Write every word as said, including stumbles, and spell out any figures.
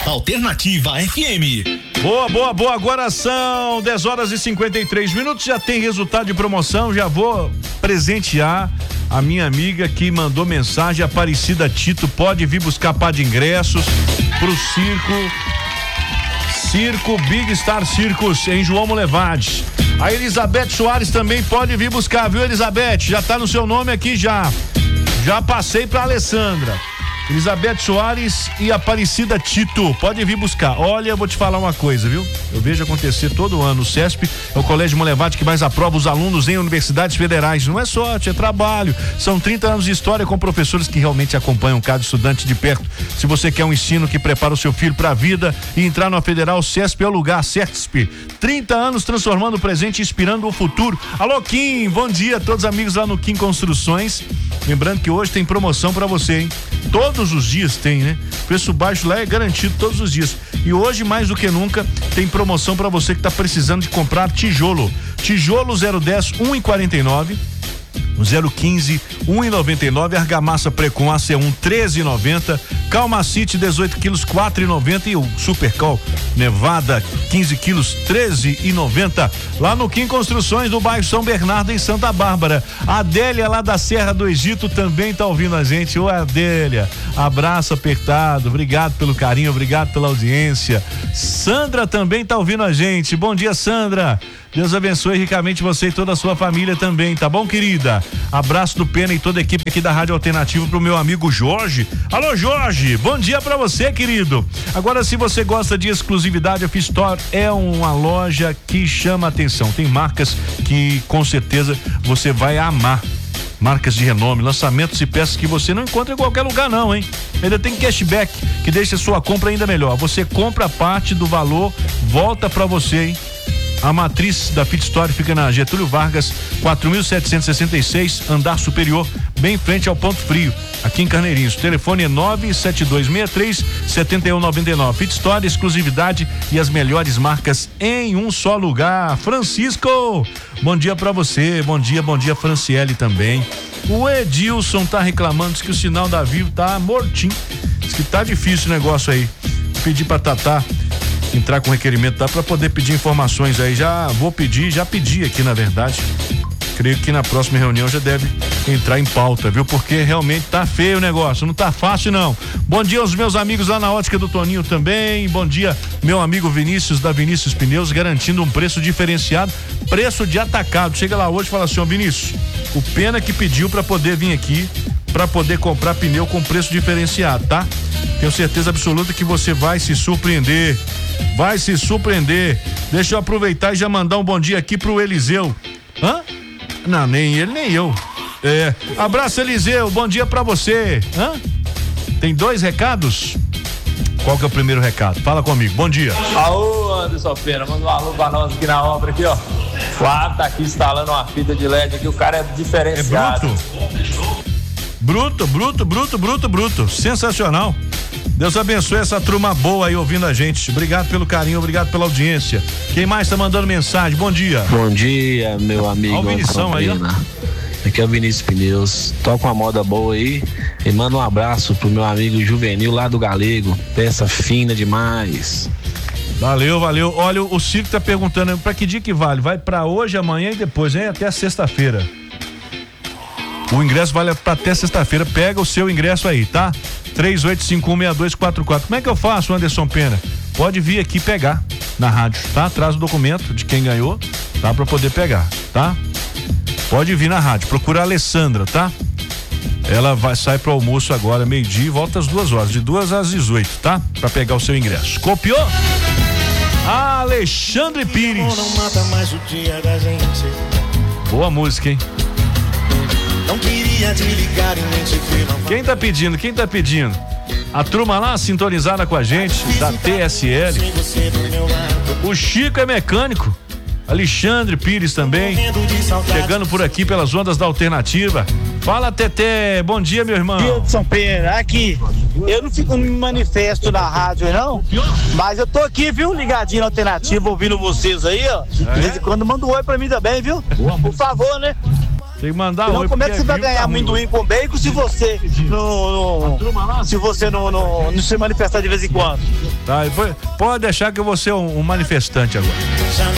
Alternativa F M. Boa, boa, boa. Agora são dez horas e cinquenta e três minutos. Já tem resultado de promoção. Já vou presentear a minha amiga que mandou mensagem, Aparecida Tito. Pode vir buscar par de ingressos pro circo. Circo Big Star Circus em João Molevade. A Elizabeth Soares também pode vir buscar, viu, Elizabeth? Já tá no seu nome aqui já. Já passei pra Alessandra. Elizabeth Soares e Aparecida Tito, pode vir buscar. Olha, eu vou te falar uma coisa, viu? Eu vejo acontecer todo ano. O CESP é o Colégio Molevade que mais aprova os alunos em universidades federais. Não é sorte, é trabalho. São trinta anos de história com professores que realmente acompanham cada estudante de perto. Se você quer um ensino que prepara o seu filho para a vida e entrar na Federal, o CESP é o lugar. CESP, trinta anos transformando o presente e inspirando o futuro. Alô, Kim, bom dia a todos os amigos lá no Kim Construções. Lembrando que hoje tem promoção para você, hein? Todos os dias tem, né? Preço baixo lá é garantido todos os dias. E hoje, mais do que nunca, tem promoção para você que tá precisando de comprar tijolo. Tijolo zero dez, um e quarenta e nove. zero quinze, um e noventa e nove, argamassa Precon A C um, treze e noventa, Calmacite dezoito quilos, quatro e noventa e o Supercal Nevada quinze quilos, treze e noventa. Lá no Kim Construções do bairro São Bernardo em Santa Bárbara. A Adélia lá da Serra do Egito também tá ouvindo a gente. Ô Adélia, abraço apertado, obrigado pelo carinho, obrigado pela audiência. Sandra também tá ouvindo a gente. Bom dia, Sandra. Deus abençoe ricamente você e toda a sua família também, tá bom, querida? Abraço do Pena e toda a equipe aqui da Rádio Alternativa pro meu amigo Jorge. Alô, Jorge, bom dia pra você, querido. Agora, se você gosta de exclusividade, a Fistore é uma loja que chama atenção. Tem marcas que com certeza você vai amar. Marcas de renome, lançamentos e peças que você não encontra em qualquer lugar não, hein? Ainda tem cashback que deixa a sua compra ainda melhor. Você compra parte do valor, volta pra você, hein? A matriz da Fit Store fica na Getúlio Vargas, quatro mil setecentos e sessenta e seis, andar superior, bem em frente ao Ponto Frio, aqui em Carneirinhos. O telefone é nove sete dois seis três, sete um nove nove. Fit Store, exclusividade e as melhores marcas em um só lugar. Francisco, bom dia pra você, bom dia, bom dia Franciele também. O Edilson tá reclamando, diz que o sinal da Vivo tá mortinho, diz que tá difícil o negócio aí. Pedi pra Tatá entrar com requerimento, tá? Pra poder pedir informações aí, já vou pedir, já pedi aqui na verdade, creio que na próxima reunião já deve entrar em pauta, viu? Porque realmente tá feio o negócio, não tá fácil não. Bom dia aos meus amigos lá na ótica do Toninho também, bom dia meu amigo Vinícius da Vinícius Pneus, garantindo um preço diferenciado, preço de atacado. Chega lá hoje e fala assim, ó, Vinícius, o Pena que pediu pra poder vir aqui, pra poder comprar pneu com preço diferenciado, tá? Tenho certeza absoluta que você vai se surpreender. Vai se surpreender. Deixa eu aproveitar e já mandar um bom dia aqui pro Eliseu. Hã? Não, nem ele, nem eu. É. Abraço, Eliseu. Bom dia pra você. Hã? Tem dois recados? Qual que é o primeiro recado? Fala comigo. Bom dia. Alô, Anderson Pena. Manda um alô pra nós aqui na obra aqui, ó. Flávio tá aqui instalando uma fita de L E D aqui. O cara é diferenciado. É bruto? Bruto, bruto, bruto, bruto, bruto. Sensacional. Deus abençoe essa turma boa aí ouvindo a gente. Obrigado pelo carinho, obrigado pela audiência. Quem mais tá mandando mensagem? Bom dia. Bom dia, meu amigo. Olha o Vinição aí, ó. Aqui é o Vinícius Pneus. Toca uma moda boa aí e manda um abraço pro meu amigo Juvenil lá do Galego. Peça fina demais. Valeu, valeu. Olha, o Circo tá perguntando pra que dia que vale? Vai pra hoje, amanhã e depois, hein? Até sexta-feira. O ingresso vale pra até sexta-feira. Pega o seu ingresso aí, tá? três oito cinco um seis dois quatro quatro. Como é que eu faço, Anderson Pena? Pode vir aqui pegar na rádio, tá? Traz o documento de quem ganhou, tá? Pra poder pegar, tá? Pode vir na rádio, procura a Alessandra, tá? Ela vai sair pro almoço agora, meio-dia, e volta às duas horas, de duas às dezoito, tá? Pra pegar o seu ingresso. Copiou? Alexandre Pires. Não mata mais o dia da gente. Boa música, hein? Não queria te ligar e nem te ver. Quem tá pedindo? Quem tá pedindo? A turma lá sintonizada com a gente, da T S L. O Chico é mecânico. Alexandre Pires também, chegando por aqui pelas ondas da Alternativa. Fala, Teté, bom dia, meu irmão. Bom dia, São Pedro, aqui, eu não fico me manifesto na rádio, não, mas eu tô aqui, viu, ligadinho na Alternativa, ouvindo vocês aí, ó, de vez em quando manda um oi pra mim também, viu, por favor, né. Tem que mandar Senão, oi. como é que você vai ganhar amendoim com bacon se você não, não se você não, não, não se manifestar de vez em quando? Tá? Depois, pode deixar que eu vou ser um, um manifestante agora.